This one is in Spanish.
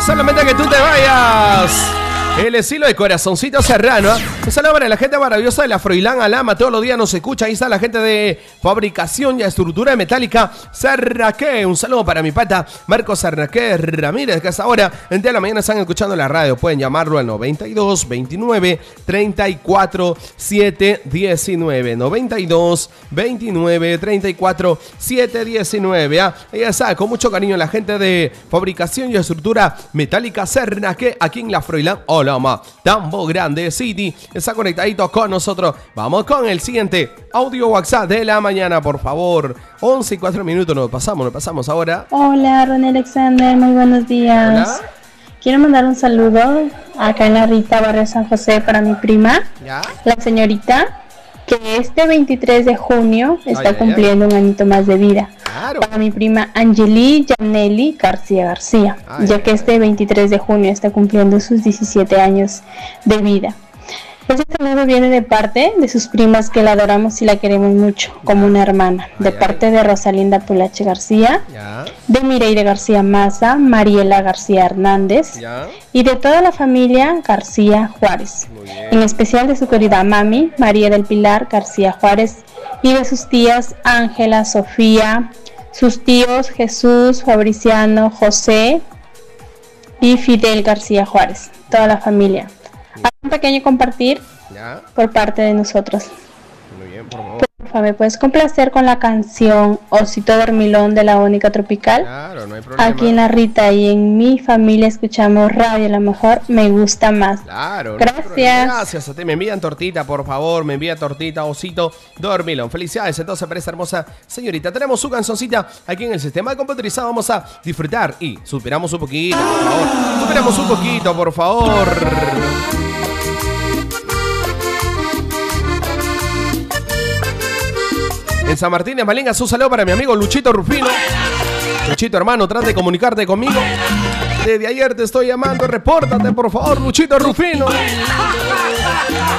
Solamente que tú te vayas. El estilo de Corazoncito Serrano. Un saludo para la gente maravillosa de la Froilán Alama. Todos los días nos escucha. Ahí está la gente de fabricación y estructura metálica Serraque. Un saludo para mi pata Marco Serraque Ramírez, que hasta ahora en día de la mañana están escuchando la radio. Pueden llamarlo al 92 29 34 719. 92 29 34 719. Ahí está, con mucho cariño la gente de fabricación y estructura metálica Serraque aquí en la Froilán. Hola, ma. Tambo Grande City está conectadito con nosotros. Vamos con el siguiente audio WhatsApp de la mañana, por favor. 11 y 4 minutos nos pasamos ahora. Hola, Ronnie Alexander, muy buenos días. Hola. Quiero mandar un saludo acá en la Rita, barrio San José, para mi prima, ¿Ya? la señorita, que este 23 de junio está cumpliendo un añito más de vida. Claro. Para mi prima Angeli Janelli García, ya que este 23 de junio está cumpliendo sus 17 años de vida. Este saludo viene de parte de sus primas, que la adoramos y la queremos mucho, como una hermana. De parte de Rosalinda Pulache García, de Mireille García Maza, Mariela García Hernández y de toda la familia García Juárez. En especial de su querida mami, María del Pilar García Juárez, y de sus tías Ángela, Sofía, sus tíos Jesús, Fabriciano, José y Fidel García Juárez, toda la familia. Un pequeño compartir por parte de nosotros. Muy bien, por favor. Porfa, ¿me puedes complacer con la canción Osito Dormilón de la Única Tropical? Claro, no hay problema. Aquí en la Rita y en mi familia escuchamos radio, a lo mejor me gusta más. Claro. Gracias. Gracias a ti. Me envían tortita, por favor. Me envía tortita, Osito Dormilón. Felicidades entonces para esta hermosa señorita. Tenemos su canzoncita aquí en el sistema computarizado. Vamos a disfrutar y superamos un poquito, por favor. Superamos un poquito, por favor. En San Martín de Malingas, un saludo para mi amigo Luchito Rufino. Luchito, hermano, trata de comunicarte conmigo. Desde ayer te estoy llamando, repórtate, por favor, Luchito Rufino.